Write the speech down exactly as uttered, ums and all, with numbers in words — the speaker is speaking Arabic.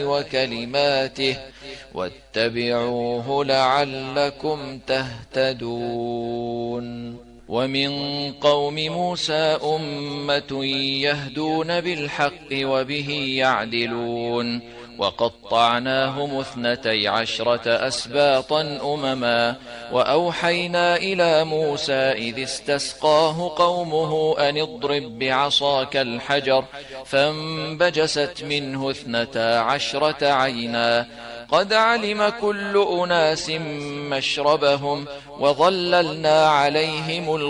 وكلماته واتبعوه لعلكم تهتدون. ومن قوم موسى أمة يهدون بالحق وبه يعدلون وقطعناهم اثنتي عشرة أسباطا أمما وأوحينا إلى موسى إذ استسقاه قومه أن اضرب بعصاك الحجر فانبجست منه اثنتا عشرة عينا قد علم كل أناس مشربهم وظللنا عليهم